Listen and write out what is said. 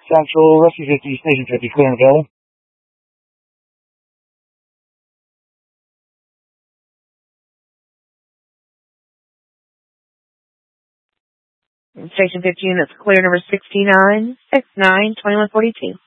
Central, Rescue 50, Station 50, clear and available. Station 50 units clear, number 6969-2142.